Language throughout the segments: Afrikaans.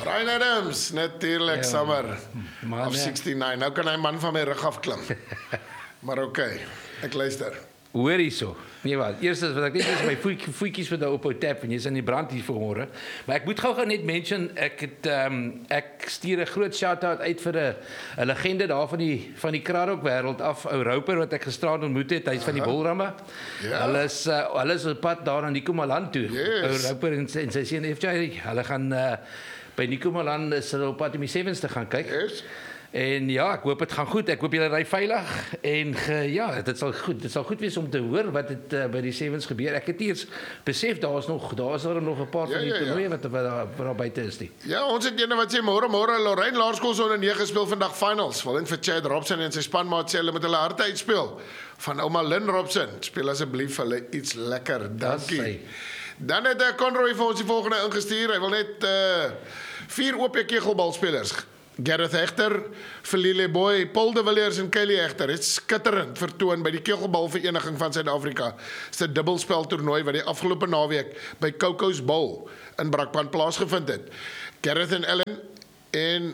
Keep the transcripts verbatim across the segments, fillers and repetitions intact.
Ryan Adams, natuurlijk, ja, Summer. Man, of sixty-nine. Nou kan hy man van my rug afklim. Maar oké, okay, ek luister. Hoor hierso. Nee wat, eers is wat ek net is my voetjie voetjies wat daar op hou tap en jy's in die brand hier vanmôre. Maar ek moet gou-gou net mention ek het ehm um, ek stuur 'n groot shout-out uit vir 'n 'n legende daar van die van die Kraddock wêreld af, ou Roper wat ek gisterand ontmoet het. Hy's van die Bulramme. Ja. Hulle is uh, hulle is op pad daar aan die Nikomaland toe. Yes. Ou Roper en sy en sy seun F J, hulle gaan uh, by Nikomaland is hulle op pad om die Sevens te gaan kyk. Yes. En ja, ek hoop dit gaan goed. Ek hoop julle ry veilig en ge, ja, dit sal goed. Dit sal goed wees om te hoor wat dit uh, by die Sevens gebeur. Ek het eers besef daar's nog daar's daar nog 'n paar ja, van die ja, ja. toernooie wat wat daar, wat daar buite is nie. Ja, ons het ene wat sê môre môre Lorraine Laerskool se onder nege speel vandag finals. Wil net vir Chad Robson en sy spanmaat sê hulle moet hulle harte uitspeel. Van ouma Lynn Robson. Speel asseblief hulle iets lekker. Dankie. Dan het uh, Conroy vir ons die volgende ingestuur. Hy wil net uh, vier O P kegelbalspelers. Gareth Hegter, Felile Boy, Paul de Villiers en Kelly Hegter het skitterend vertoon by die kegelbalvereniging van Suid-Afrika se dubbelspeltoernooi wat die afgelope naweek by Coco's Bowl in Brakpan plaasgevind het. Gareth en Ellen en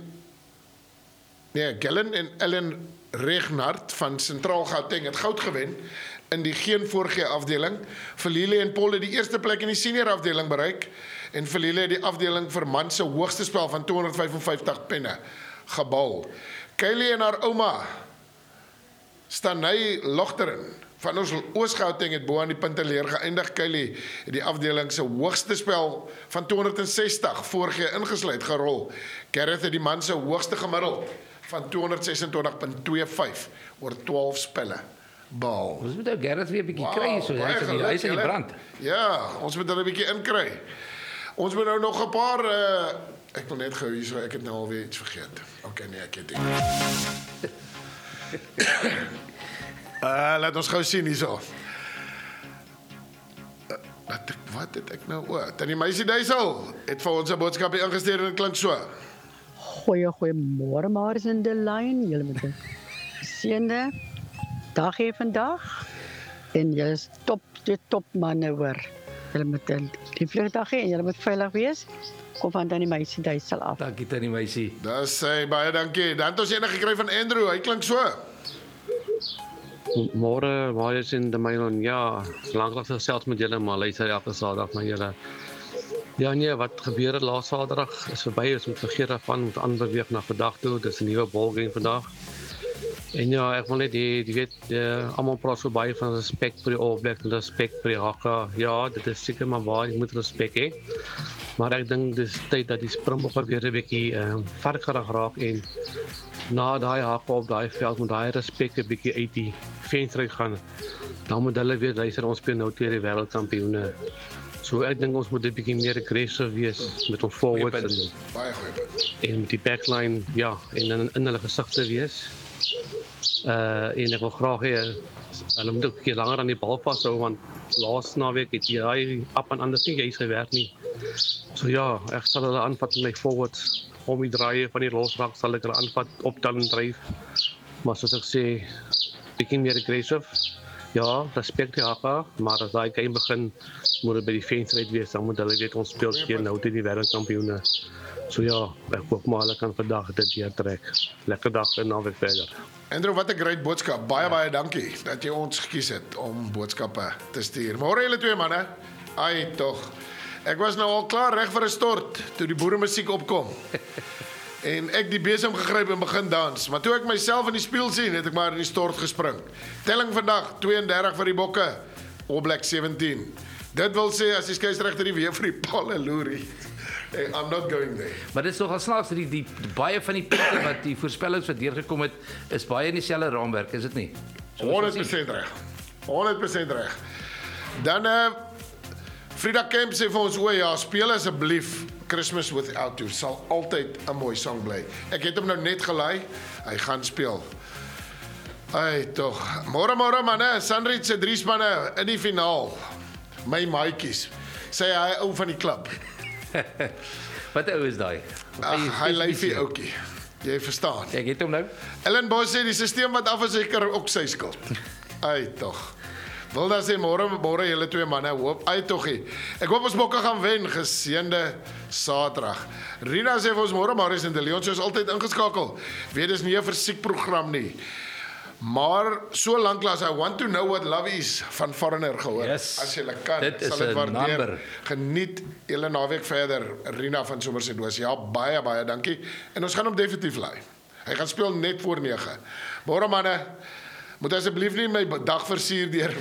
nee, Gellen en Ellen Regnard van Sentraal Gauteng het goud gewen in die geen voorgee afdeling. Felile en Paul het die eerste plek in die senior afdeling bereik. En Felile het die afdeling vir man se hoogste spel van twee honderd vyfenvyftig penne gebal. Kylie en haar ouma Stanay Logteren van ons Oos-Gauteng het bo aan die punte leer geëindig. Kylie het die afdeling se hoogste spel van twee honderd sestig voorgee ingesluit gerol. Gareth het die man se hoogste gemiddeld van twee honderd sesentwintig komma twee vyf oor twaalf spelle behaal. Ons moet ou Gareth weer 'n bietjie wow, kry so, hy's in die hy's in die brand. Ja, ons moet hulle 'n bietjie inkry. Ons moet nou nog 'n paar uh, ek wil net gou hier so ek het nou alweer iets vergeet. Okay, nee, ek het dit. uh, laat ons gou sien hierso. Uh, wat ek wat het ek nou o, Tannie Meisie Duisel het vir ons 'n boodskap ingestuur en dit klink so. Goeie goeiemôre maar in die lyn. Julle moet 'n seënde dag hê vandag. En julle is top die top manne hoor. Julle moet die vliegdag hê en julle moet veilig wees. Kom van Tannie Meisie Duisel af. Dankie Tannie Meisie. Dis sê baie dankie. Dan het ons enige gekry van Andrew. Hy klink so. Môre, waar is in die Mylon? Ja, lanklank gesels met julle, maar luister elke Saterdag na julle. Ja nee, wat gebeur het laas Saterdag is verby. Ons moet vergeet daarvan, moet aanbeweeg na vandag toe. Dis 'n nuwe ballgame vandag. En ja, ek wil net die, die weet, die, almal praat so baie van respek vir die All Blacks en respek vir die Haka. Ja, dit is seker maar waar, jy moet respek hê. Maar ek dink dis tyd dat die Springbokke weer 'n bietjie uh, varkerig raak en na daai Haka op daai veld moet daai respek 'n bietjie uit die venster gaan. Dan moet hulle weer luister, ons speel nou teen die wêreldkampioene. So ek dink ons moet 'n bietjie meer aggressief wees met ons forwards en baie goeie punt. En met die backline, ja, en in, in hulle gesigte wees. Uh en ek wil graag hê hulle moet ook 'n bietjie langer aan die bal vashou want laas naweek het jy op en ander nie jy's gewerk nie. So ja, ek sal hulle aanvat met my forwards om die draaie van die losrak sal ek hulle aanvat optel en dryf. Maar soos ek sê, bietjie meer aggressief. Ja, respek die Haka, maar as daai game begin moet dit by die venster uit wees, dan moet hulle weet ons speel teen nou teen die wêreldkampioene. So ja, ek hoop maar hulle kan vandag dit hier trek. Lekker dag en naweek verder. Andrew, wat 'n great boodskap. Baie baie dankie dat jy ons gekies het om boodskappe te stuur. Môre julle twee manne. Ai tog. Ek was nou al klaar reg vir 'n stort toe die boere musiek opkom. En ek die besem gegryp en begin dans, maar toe ek myself in die spieël sien, het ek maar in die stort gespring. Telling vandag twee en dertig vir die bokke. All Blacks sewentien. Dit wil sê as die skeieregter die weer vir die palle loerie. Hey, I'm not going there. Maar dit is nogal snaaks dat die, die, die baie van die punte wat die voorspellings wat deurgekom het, is baie in dieselfde raamwerk, is dit nie? honderd persent reg. honderd persent reg. Dan eh uh, Frida Kemp sê vir ons, o ja, speel asseblief Christmas Without You. Sal altyd 'n mooi song bly. Ek het hom nou net gelaai. Hy gaan speel. Ai tog. Môre môre manne, Sandrich se drie spanne in die finaal. My maatjies. Sê hy ou van die klub. Wat ou is daai? Ag, hy lyfie ouetjie. Jy verstaan. Ek het hom nou. Ellen Bos sê die stelsel wat af is seker ook sy skuld. Ai tog. Wilda sê, môre, môre julle twee manne, hoop, ai togie. Ek hoop ons bokke gaan wen, geseënde Saterdag. Rina sê vir ons môre, Marius en De Leon, soos altyd ingeskakel. Weet, dis nie 'n versiekprogram nie. Maar so lanklaas, I want to know what love is van Foreigner gehoor. Yes, as jy kan, dit is sal dit een waardeer. number. Geniet julle naweek verder, Rina van Somerset. Ja, baie, baie dankie. En ons gaan hom definitief laai. Hy gaan speel net voor nege. Môre manne, moet asseblief nie my dag versier deur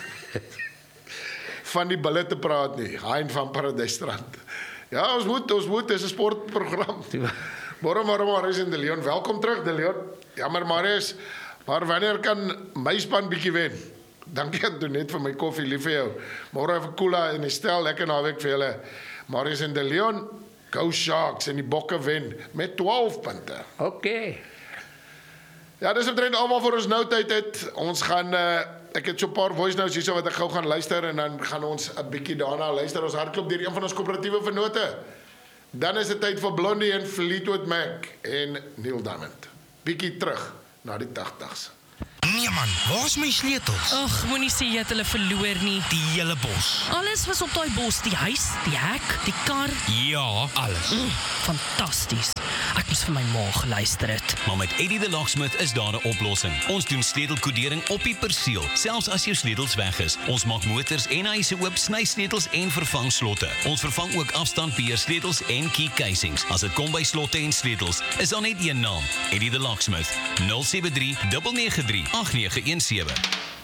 van die bulle te praat nie. Hein van Paradysstrand. Ja, ons moet, ons moet, dis 'n sportprogram. Môre, môre, Marius en De Leon. Welkom terug, De Leon. Jammer, Marius. Maar wanneer kan my span bietjie wen? Dankie aan Donet vir my koffie, lief vir jou. Môre vir Kula en Estel, lekker naweek vir julle. Marius en De Leon, go Sharks en die bokke wen met twaalf punte. Okay. Ja, dis omtrent almal vir ons nou tyd het. Ons gaan uh, ek het so 'n paar voice notes hierso wat ek gou gaan luister en dan gaan ons 'n bietjie daarna luister. Ons hardloop deur een van ons koöperatiewe vennote. Dan is dit tyd vir Blondie en Fleetwood Mac en Neil Diamond. Bietjie terug na die tagtigs. Nee man, waar's my sleutels? Ag, moenie sê jy het hulle verloor nie. Die hele bos. Alles was op daai bos, die huis, die hek, die kar. Ja, alles. Mm, fantasties. Ek moes vir my ma geluister het. Maar met Eddie the Locksmith is daar 'n oplossing. Ons doen sleutelkodering op die perseel, selfs as jou sleutels weg is. Ons maak motors en huise oop, sny sleutels en vervang slotte. Ons vervang ook afstandbeheer sleutels en key casings. As dit kom by slotte en sleutels, is daar net een naam, Eddie the Locksmith. nul sewe drie nege nege drie agt nege een sewe.